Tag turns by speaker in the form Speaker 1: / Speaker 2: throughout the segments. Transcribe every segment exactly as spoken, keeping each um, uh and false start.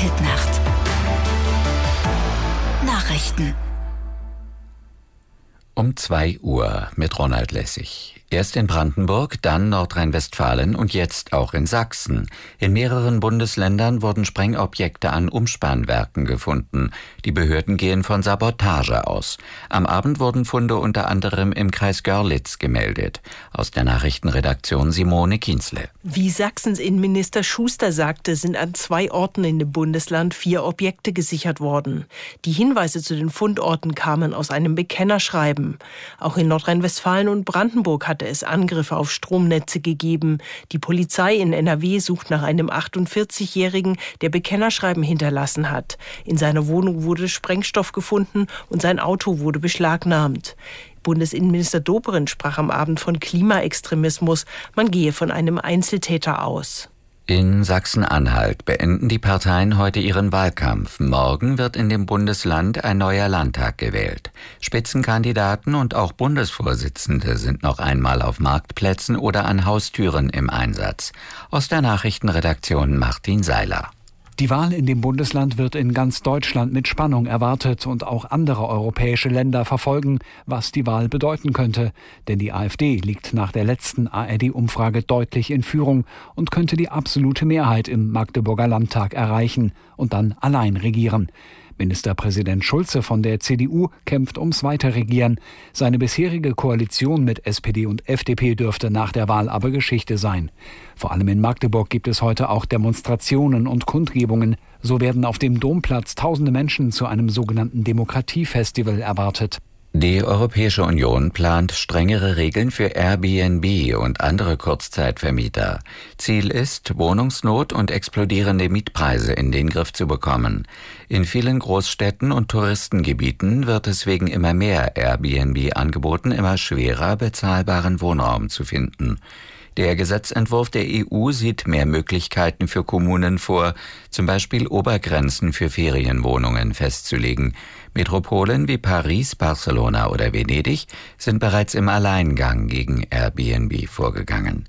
Speaker 1: Hitnacht. Nachrichten.
Speaker 2: Um zwei Uhr mit Ronald Lessig. Erst in Brandenburg, dann Nordrhein-Westfalen und jetzt auch in Sachsen. In mehreren Bundesländern wurden Sprengobjekte an Umspannwerken gefunden. Die Behörden gehen von Sabotage aus. Am Abend wurden Funde unter anderem im Kreis Görlitz gemeldet. Aus der Nachrichtenredaktion Simone Kienzle.
Speaker 3: Wie Sachsens Innenminister Schuster sagte, sind an zwei Orten in dem Bundesland vier Objekte gesichert worden. Die Hinweise zu den Fundorten kamen aus einem Bekennerschreiben. Auch in Nordrhein-Westfalen und Brandenburg hatte es Angriffe auf Stromnetze gegeben. Die Polizei in N R W sucht nach einem achtundvierzigjährigen, der Bekennerschreiben hinterlassen hat. In seiner Wohnung wurde Sprengstoff gefunden und sein Auto wurde beschlagnahmt. Bundesinnenminister Dobrindt sprach am Abend von Klimaextremismus. Man gehe von einem Einzeltäter aus.
Speaker 2: In Sachsen-Anhalt beenden die Parteien heute ihren Wahlkampf. Morgen wird in dem Bundesland ein neuer Landtag gewählt. Spitzenkandidaten und auch Bundesvorsitzende sind noch einmal auf Marktplätzen oder an Haustüren im Einsatz. Aus der Nachrichtenredaktion Martin Seiler.
Speaker 4: Die Wahl in dem Bundesland wird in ganz Deutschland mit Spannung erwartet und auch andere europäische Länder verfolgen, was die Wahl bedeuten könnte. Denn die AfD liegt nach der letzten A R D-Umfrage deutlich in Führung und könnte die absolute Mehrheit im Magdeburger Landtag erreichen und dann allein regieren. Ministerpräsident Schulze von der C D U kämpft ums Weiterregieren. Seine bisherige Koalition mit S P D und F D P dürfte nach der Wahl aber Geschichte sein. Vor allem in Magdeburg gibt es heute auch Demonstrationen und Kundgebungen. So werden auf dem Domplatz tausende Menschen zu einem sogenannten Demokratiefestival erwartet.
Speaker 2: Die Europäische Union plant strengere Regeln für Airbnb und andere Kurzzeitvermieter. Ziel ist, Wohnungsnot und explodierende Mietpreise in den Griff zu bekommen. In vielen Großstädten und Touristengebieten wird es wegen immer mehr Airbnb-Angeboten immer schwerer, bezahlbaren Wohnraum zu finden. Der Gesetzentwurf der E U sieht mehr Möglichkeiten für Kommunen vor, zum Beispiel Obergrenzen für Ferienwohnungen festzulegen. Metropolen wie Paris, Barcelona oder Venedig sind bereits im Alleingang gegen Airbnb vorgegangen.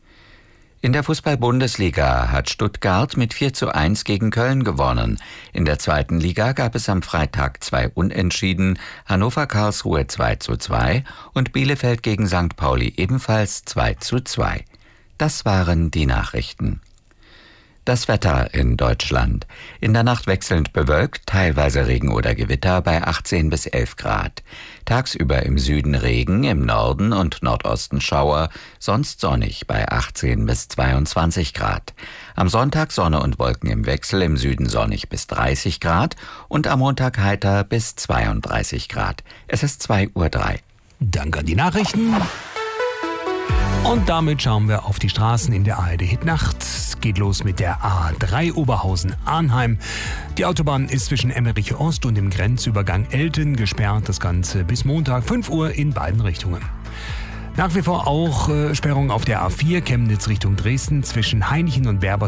Speaker 2: In der Fußball-Bundesliga hat Stuttgart mit vier zu eins gegen Köln gewonnen. In der zweiten Liga gab es am Freitag zwei Unentschieden, Hannover-Karlsruhe zwei zu zwei und Bielefeld gegen Sankt Pauli ebenfalls zwei zu zwei. Das waren die Nachrichten. Das Wetter in Deutschland. In der Nacht wechselnd bewölkt, teilweise Regen oder Gewitter bei achtzehn bis elf Grad. Tagsüber im Süden Regen, im Norden und Nordosten Schauer, sonst sonnig bei achtzehn bis zweiundzwanzig Grad. Am Sonntag Sonne und Wolken im Wechsel, im Süden sonnig bis dreißig Grad und am Montag heiter bis zweiunddreißig Grad. Es ist zwei Uhr drei.
Speaker 5: Danke an die Nachrichten. Und damit schauen wir auf die Straßen in der A R D-Hitnacht. Es geht los mit der A drei Oberhausen-Arnheim. Die Autobahn ist zwischen Emmerich Ost und dem Grenzübergang Elten gesperrt. Das Ganze bis Montag fünf Uhr in beiden Richtungen. Nach wie vor auch äh, Sperrung auf der A vier Chemnitz Richtung Dresden zwischen Hainichen und Berber